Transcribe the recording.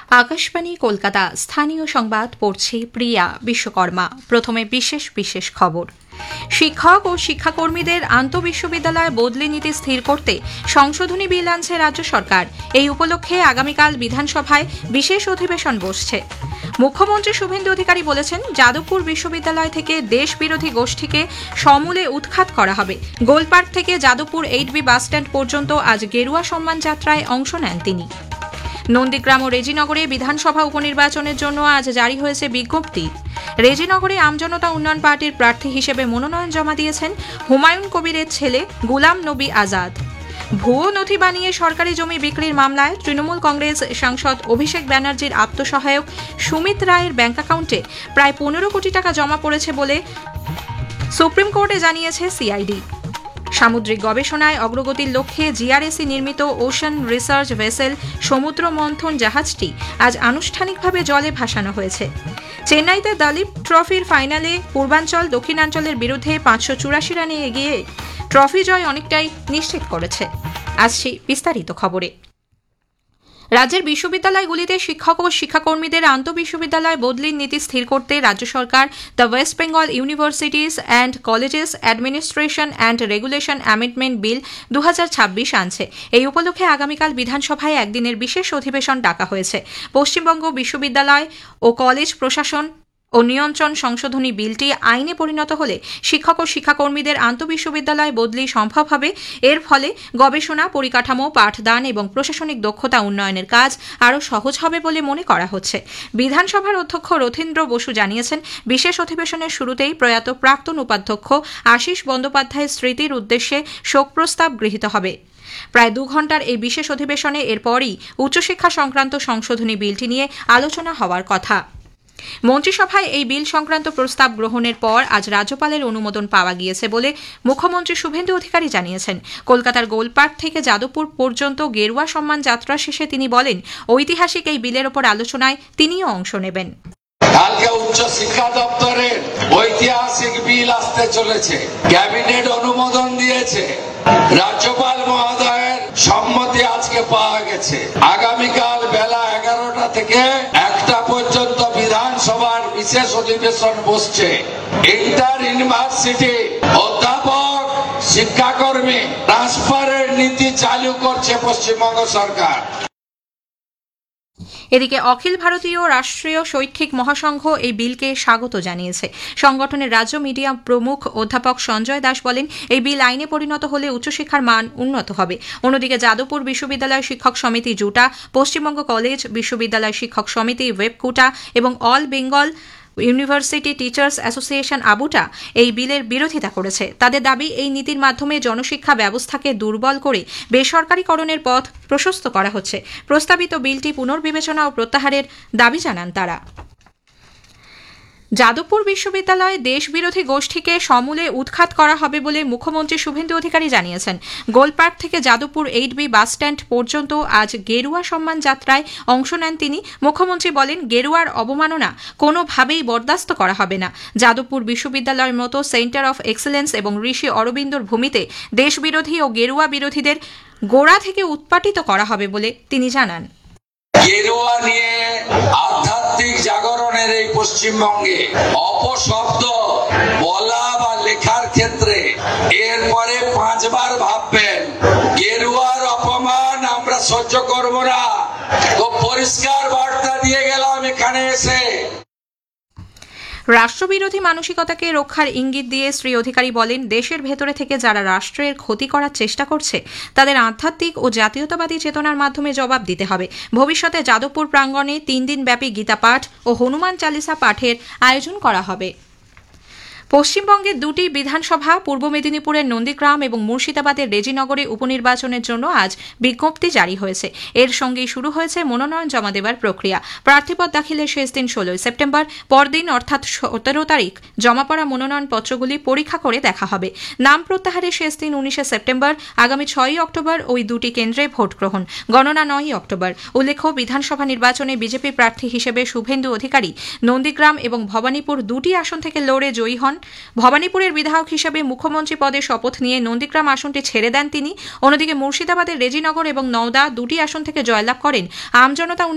আকাশবাণী কলকাতা স্থানীয় সংবাদ পড়ছি প্রিয়া বিশ্বকর্মা। প্রথমে বিশেষ খবর। শিক্ষক ও শিক্ষাকর্মীদের আন্তঃবিশ্ববিদ্যালয় বদলি নীতি স্থির করতে সংশোধনী বিল আনছে রাজ্য সরকার। এই উপলক্ষে আগামীকাল বিধানসভায় বিশেষ অধিবেশন বসছে। মুখ্যমন্ত্রী শুভেন্দু অধিকারী বলেছেন, যাদবপুর বিশ্ববিদ্যালয় থেকে দেশবিরোধী গোষ্ঠীকে সমূলে উৎখাত করা হবে। গোলপার্ক থেকে যাদবপুর 8B বাসস্ট্যান্ড পর্যন্ত আজ গেরুয়া সম্মান যাত্রায় অংশ নেন তিনি। নন্দীগ্রাম ও রেজিনগরে বিধানসভা উপনির্বাচনের জন্য আজ জারি হয়েছে বিজ্ঞপ্তি। রেজিনগরে আমজনতা উন্নয়ন পার্টির প্রার্থী হিসেবে মনোনয়ন জমা দিয়েছেন হুমায়ুন কবিরের ছেলে গুলাম নবী আজাদ। ভুয়ো নথি বানিয়ে সরকারি জমি বিক্রির মামলায় তৃণমূল কংগ্রেস সাংসদ অভিষেক ব্যানার্জির আত্মসহায়ক সুমিত রায়ের ব্যাংক অ্যাকাউন্টে প্রায় 15 কোটি টাকা জমা পড়েছে বলে সুপ্রিম কোর্টে জানিয়েছে সিআইডি। সামুদ্রিক গবেষণায় অগ্রগতির লক্ষ্যে জিআরএসি নির্মিত ওশান রিসার্চ ভেসেল সমুদ্র মন্থন জাহাজটি আজ আনুষ্ঠানিকভাবে জলে ভাসানো হয়েছে। চেন্নাইতে দলীপ ট্রফির ফাইনালে পূর্বাঞ্চল দক্ষিণাঞ্চলের বিরুদ্ধে 584 রানে এগিয়ে ট্রফি জয় অনেকটাই নিশ্চিত করেছে। আসছি বিস্তারিত খবরে। রাজ্যের বিশ্ববিদ্যালয়গুলিতে শিক্ষক ও শিক্ষাকর্মীদের আন্তঃবিশ্ববিদ্যালয় বদলির নীতি স্থির করতে রাজ্য সরকার the West Bengal universities and colleges administration and regulation amendment bill 2026 আনছে। এই উপলক্ষে আগামীকাল বিধানসভায় একদিনের বিশেষ অধিবেশন ডাকা হয়েছে। পশ্চিমবঙ্গ বিশ্ববিদ্যালয় ও কলেজ প্রশাসন ও নিয়ন্ত্রণ সংশোধনী বিলটি আইনে পরিণত হলে শিক্ষক ও শিক্ষাকর্মীদের আন্তঃবিশ্ববিদ্যালয় বদলি সম্ভব হবে। এর ফলে গবেষণা, পরিকাঠামো, পাঠদান এবং প্রশাসনিক দক্ষতা উন্নয়নের কাজ আরও সহজ হবে বলে মনে করা হচ্ছে। বিধানসভার অধ্যক্ষ রথীন্দ্র বসু জানিয়েছেন, বিশেষ অধিবেশনের শুরুতেই প্রয়াত প্রাক্তন উপাধ্যক্ষ আশিস বন্দ্যোপাধ্যায়ের স্মৃতির উদ্দেশ্যে শোক প্রস্তাব গৃহীত হবে। প্রায় 2 ঘণ্টার এই বিশেষ অধিবেশনে এরপরই উচ্চশিক্ষা সংক্রান্ত সংশোধনী বিলটি নিয়ে আলোচনা হওয়ার কথা। মন্ত্রিসভায় এই বিল সংক্রান্ত প্রস্তাব গ্রহণের পর আজ রাজ্যপালের অনুমোদন পাওয়া গিয়েছে বলে মুখ্যমন্ত্রী শুভেন্দু অধিকারী জানিয়েছেন। কলকাতার গোলপার্ক থেকে যাদবপুর পর্যন্ত গেরুয়া সম্মান যাত্রা শেষে তিনি বলেন, ঐতিহাসিক এই বিলের ওপর আলোচনায় তিনিও অংশ নেবেন। কালকে উচ্চ শিক্ষা দপ্তরের ঐতিহাসিক বিল আসতে চলেছে। ক্যাবিনেট অনুমোদন দিয়েছে। রাজ্যপাল মহোদয়ের সম্মতি আজকে পাওয়া গেছে। আগামীকাল বেলা 11টা থেকে 1টা পর্যন্ত বিধানসভার বিশেষ অধিবেশন বসছে। ইন্টার ইউনিভার্সিটি অধ্যাপক শিক্ষাকর্মী ট্রান্সফারের নীতি চালু করছে পশ্চিমবঙ্গ সরকার। এদিকে অখিল ভারতীয় রাষ্ট্রীয় শৈক্ষিক মহাসংঘ এই বিলকে স্বাগত জানিয়েছে। সংগঠনের রাজ্য মিডিয়া প্রমুখ অধ্যাপক সঞ্জয় দাস বলেন, এই বিল আইনে পরিণত হলে উচ্চশিক্ষার মান উন্নত হবে। অন্যদিকে যাদবপুর বিশ্ববিদ্যালয় শিক্ষক সমিতি জুটা, পশ্চিমবঙ্গ কলেজ বিশ্ববিদ্যালয় শিক্ষক সমিতি ওয়েবকুটা এবং all Bengal university teachers association আবুটা এই বিলের বিরোধিতা করেছে। তাদের দাবি, এই নীতির মাধ্যমে জনশিক্ষা ব্যবস্থাকে দুর্বল করে বেসরকারীকরণের পথ প্রশস্ত করা হচ্ছে। প্রস্তাবিত বিলটি পুনর্বিবেচনা ও প্রত্যাহারের দাবি জানান তারা। যাদবপুর বিশ্ববিদ্যালয়ে দেশবিরোধী গোষ্ঠীকে সমূলে উৎখাত করা হবে বলে মুখ্যমন্ত্রী শুভেন্দু অধিকারী জানিয়েছেন। গোলপার্ক থেকে যাদবপুর 8B বাসস্ট্যান্ড পর্যন্ত আজ গেরুয়া সম্মান যাত্রায় অংশ নেন তিনি। মুখ্যমন্ত্রী বলেন, গেরুয়ার অবমাননা কোনোভাবেই বরদাস্ত করা হবে না। যাদবপুর বিশ্ববিদ্যালয়ের মতো সেন্টার অফ এক্সেলেন্স এবং ঋষি অরবিন্দর ভূমিতে দেশবিরোধী ও গেরুয়া বিরোধীদের গোড়া থেকে উৎপাটিত করা হবে বলে তিনি জানান। গেরুয়া নিয়ে আধ্যাত্মিক জাগরণের এই পশ্চিমবঙ্গে অপশব্দ বলা বা লেখার ক্ষেত্রে এরপরে 5 বার ভাববেন। গেরুয়ার অপমান আমরা সহ্য করব না। খুব পরিষ্কার বার্তা দিয়ে গেলাম এখানে এসে। রাষ্ট্রবিরোধী মানসিকতাকে রক্ষার ইঙ্গিত দিয়ে শ্রী অধিকারী বলেন, দেশের ভেতরে থেকে যারা রাষ্ট্রের ক্ষতি করার চেষ্টা করছে তাদের আধ্যাত্মিক ও জাতীয়তাবাদী চেতনার মাধ্যমে জবাব দিতে হবে। ভবিষ্যতে যাদবপুর প্রাঙ্গণে 3 দিনব্যাপী গীতা পাঠ ও হনুমান চালিসা পাঠের আয়োজন করা হবে। পশ্চিমবঙ্গের 2টি বিধানসভা পূর্ব মেদিনীপুরের নন্দীগ্রাম এবং মুর্শিদাবাদের রেজিনগরে উপনির্বাচনের জন্য আজ বিজ্ঞপ্তি জারি হয়েছে। এর সঙ্গেই শুরু হয়েছে মনোনয়ন জমা দেওয়ার প্রক্রিয়া। প্রার্থীপদ দাখিলের শেষ দিন 16 সেপ্টেম্বর। পরদিন অর্থাৎ 17 তারিখ জমা পড়া মনোনয়নপত্রগুলি পরীক্ষা করে দেখা হবে। নাম প্রত্যাহারের শেষ দিন 19 সেপ্টেম্বর। আগামী 6 অক্টোবর ওই 2টি কেন্দ্রে ভোট গ্রহণ, গণনা 9 অক্টোবর। উল্লেখ্য, বিধানসভা নির্বাচনে বিজেপি প্রার্থী হিসেবে শুভেন্দু অধিকারী নন্দীগ্রাম এবং ভবানীপুর 2টি আসন থেকে লড়ে জয়ী হন। ভবানীপুরের বিধায়ক হিসেবে মুখ্যমন্ত্রী পদে শপথ নিয়ে নন্দীগ্রাম আসনটি ছেড়ে দেন তিনি। অন্যদিকে মুর্শিদাবাদের রেজিনগর এবং নওদা 2টি আসন থেকে জয়লাভ করেন আমজনতা